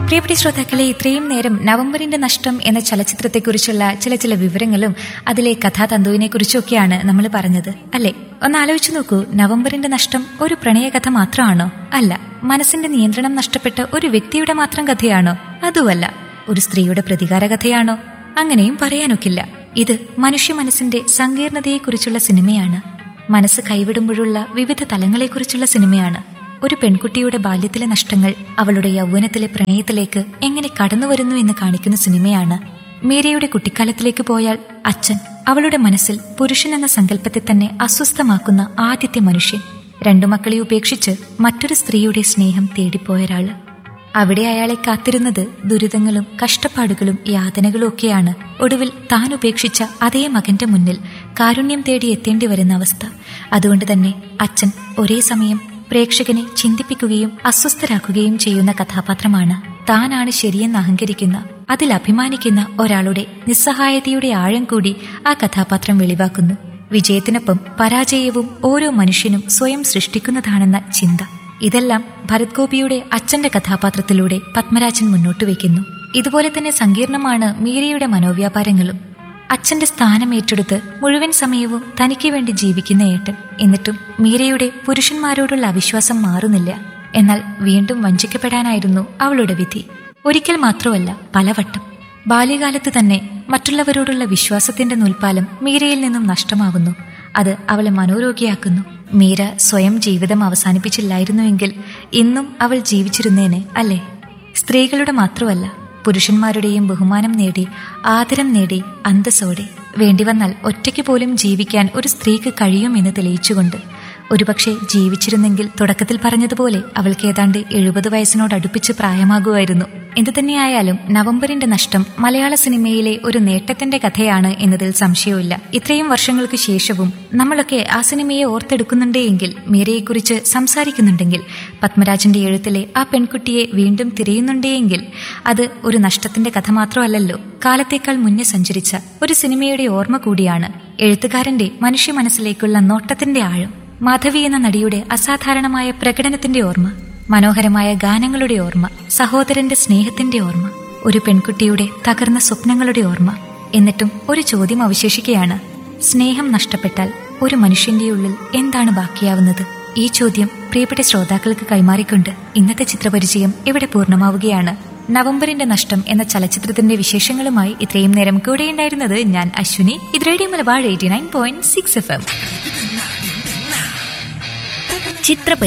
പ്രിയപ്പെട്ട ശ്രോതാക്കളെ, ഇത്രയും നേരം നവംബറിന്റെ നഷ്ടം എന്ന ചലച്ചിത്രത്തെക്കുറിച്ചുള്ള ചില വിവരങ്ങളും അതിലെ കഥാതന്തുവിനെ കുറിച്ചൊക്കെയാണ് നമ്മൾ പറഞ്ഞത്, അല്ലെ? ഒന്ന് ആലോചിച്ചു നോക്കൂ, നവംബറിന്റെ നഷ്ടം ഒരു പ്രണയകഥ മാത്രമാണോ? അല്ല. മനസ്സിന്റെ നിയന്ത്രണം നഷ്ടപ്പെട്ട ഒരു വ്യക്തിയുടെ മാത്രം കഥയാണോ? അതുമല്ല. ഒരു സ്ത്രീയുടെ പ്രതികാര കഥയാണോ? അങ്ങനെയും പറയാനൊക്കില്ല. ഇത് മനുഷ്യ മനസ്സിന്റെ സങ്കീർണതയെക്കുറിച്ചുള്ള സിനിമയാണ്. മനസ്സ് കൈവിടുമ്പോഴുള്ള വിവിധ തലങ്ങളെക്കുറിച്ചുള്ള സിനിമയാണ്. ഒരു പെൺകുട്ടിയുടെ ബാല്യത്തിലെ നഷ്ടങ്ങൾ അവളുടെ യൗവനത്തിലെ പ്രണയത്തിലേക്ക് എങ്ങനെ കടന്നുവരുന്നു എന്ന് കാണിക്കുന്ന സിനിമയാണ്. മീരയുടെ കുട്ടിക്കാലത്തിലേക്ക് പോയാൽ അച്ഛൻ അവളുടെ മനസ്സിൽ പുരുഷൻ എന്ന സങ്കല്പത്തെ തന്നെ അസ്വസ്ഥമാക്കുന്ന ആദ്യത്തെ മനുഷ്യൻ. രണ്ടു മക്കളെ ഉപേക്ഷിച്ച് മറ്റൊരു സ്ത്രീയുടെ സ്നേഹം തേടിപ്പോയൊരാള്. അവിടെ അയാളെ കാത്തിരുന്നത് ദുരിതങ്ങളും കഷ്ടപ്പാടുകളും യാതനകളും ഒക്കെയാണ്. ഒടുവിൽ താൻ ഉപേക്ഷിച്ച അതേ മകന്റെ മുന്നിൽ കാരുണ്യം തേടി എത്തേണ്ടി വരുന്ന അവസ്ഥ. അതുകൊണ്ട് തന്നെ അച്ഛൻ ഒരേ സമയം പ്രേക്ഷകനെ ചിന്തിപ്പിക്കുകയും അസ്വസ്ഥരാക്കുകയും ചെയ്യുന്ന കഥാപാത്രമാണ്. താനാണ് ശരിയെന്ന് അഹങ്കരിക്കുന്ന, അതിൽ അഭിമാനിക്കുന്ന ഒരാളുടെ നിസ്സഹായതയുടെ ആഴം കൂടി ആ കഥാപാത്രം വെളിവാക്കുന്നു. വിജയത്തിനൊപ്പം പരാജയവും ഓരോ മനുഷ്യനും സ്വയം സൃഷ്ടിക്കുന്നതാണെന്ന ചിന്ത. ഇതെല്ലാം ഭരത് ഗോപിയുടെ അച്ഛന്റെ കഥാപാത്രത്തിലൂടെ പത്മരാജൻ മുന്നോട്ട് വയ്ക്കുന്നു. ഇതുപോലെ തന്നെ സങ്കീർണമാണ് മീരയുടെ മനോവ്യാപാരങ്ങളും. അച്ഛന്റെ സ്ഥാനം ഏറ്റെടുത്ത് മുഴുവൻ സമയവും തനിക്ക് വേണ്ടി ജീവിക്കുന്ന ഏട്ടൻ. എന്നിട്ടും മീരയുടെ പുരുഷന്മാരോടുള്ള അവിശ്വാസം മാറുന്നില്ല. എന്നാൽ വീണ്ടും വഞ്ചിക്കപ്പെടാനായിരുന്നു അവളുടെ വിധി. ഒരിക്കൽ മാത്രമല്ല, പലവട്ടം. ബാല്യകാലത്ത് തന്നെ മറ്റുള്ളവരോടുള്ള വിശ്വാസത്തിന്റെ നൂൽപ്പാലം മീരയിൽ നിന്നും നഷ്ടമാകുന്നു. അത് അവളെ മനോരോഗിയാക്കുന്നു. മീര സ്വയം ജീവിതം അവസാനിപ്പിച്ചില്ലായിരുന്നുവെങ്കിൽ ഇന്നും അവൾ ജീവിച്ചിരുന്നേനെ, അല്ലേ? സ്ത്രീകളുടെ മാത്രമല്ല, പുരുഷന്മാരുടെയും ബഹുമാനം നേടി, ആദരം നേടി, അന്തസ്സോടെ, വേണ്ടിവന്നാൽ ഒറ്റയ്ക്ക് പോലും ജീവിക്കാൻ ഒരു സ്ത്രീക്ക് കഴിയുമെന്ന് തെളിയിച്ചുകൊണ്ട്. ഒരുപക്ഷെ ജീവിച്ചിരുന്നെങ്കിൽ തുടക്കത്തിൽ പറഞ്ഞതുപോലെ അവൾക്ക് ഏതാണ്ട് 70 വയസ്സിനോടടുപ്പിച്ച് പ്രായമാകുമായിരുന്നു. എന്തു തന്നെയായാലും നവംബറിന്റെ നഷ്ടം മലയാള സിനിമയിലെ ഒരു നേട്ടത്തിന്റെ കഥയാണ് എന്നതിൽ സംശയമില്ല. ഇത്രയും വർഷങ്ങൾക്ക് ശേഷവും നമ്മളൊക്കെ ആ സിനിമയെ ഓർത്തെടുക്കുന്നുണ്ടെങ്കിൽ, മീരയെക്കുറിച്ച് സംസാരിക്കുന്നുണ്ടെങ്കിൽ, പത്മരാജന്റെ എഴുത്തിലെ ആ പെൺകുട്ടിയെ വീണ്ടും തിരയുന്നുണ്ടെങ്കിൽ, അത് ഒരു നഷ്ടത്തിന്റെ കഥ മാത്രമല്ലല്ലോ, കാലത്തേക്കാൾ മുന്നേ സഞ്ചരിച്ച ഒരു സിനിമയുടെ ഓർമ്മ കൂടിയാണ്. എഴുത്തുകാരന്റെ മനുഷ്യ മനസ്സിലേക്കുള്ള നോട്ടത്തിന്റെ ആഴം, മാധവി എന്ന നടിയുടെ അസാധാരണമായ പ്രകടനത്തിന്റെ ഓർമ്മ, മനോഹരമായ ഗാനങ്ങളുടെ ഓർമ്മ, സഹോദരന്റെ സ്നേഹത്തിന്റെ ഓർമ്മ, ഒരു പെൺകുട്ടിയുടെ തകർന്ന സ്വപ്നങ്ങളുടെ ഓർമ്മ. എന്നിട്ടും ഒരു ചോദ്യം അവശേഷിക്കുകയാണ്: സ്നേഹം നഷ്ടപ്പെട്ടാൽ ഒരു മനുഷ്യന്റെ ഉള്ളിൽ എന്താണ് ബാക്കിയാവുന്നത്? ഈ ചോദ്യം പ്രിയപ്പെട്ട ശ്രോതാക്കൾക്ക് കൈമാറിക്കൊണ്ട് ഇന്നത്തെ ചിത്രപരിചയം ഇവിടെ പൂർണ്ണമാവുകയാണ്. നവംബറിന്റെ നഷ്ടം എന്ന ചലച്ചിത്രത്തിന്റെ വിശേഷങ്ങളുമായി ഇത്രയും നേരം കൂടെയുണ്ടായിരുന്നത് ഞാൻ അശ്വിനി. ഇത് റേഡിയോ മലബാർ 89.6 FM.